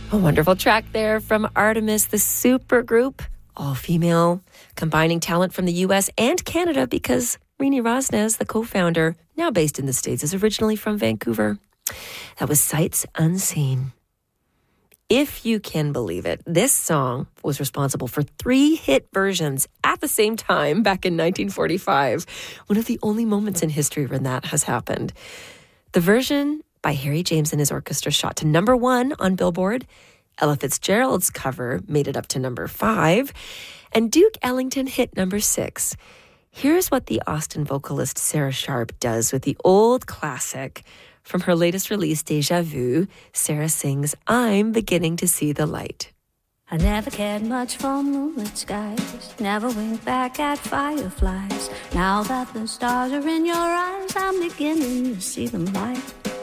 A wonderful track there from Artemis, the supergroup, all female, combining talent from the U.S. and Canada because Rini Rosnes, the co-founder, now based in the States, is originally from Vancouver. That was Sights Unseen. If you can believe it, this song was responsible for 3 hit versions at the same time back in 1945. One of the only moments in history when that has happened. The version by Harry James and his orchestra shot to number 1 on Billboard. Ella Fitzgerald's cover made it up to number 5. And Duke Ellington hit number 6. Here's what the Austin vocalist Sarah Sharp does with the old classic. From her latest release, Deja Vu, Sarah sings, I'm beginning to see the light. I never cared much for moonlit skies, never winked back at fireflies. Now that the stars are in your eyes, I'm beginning to see them light.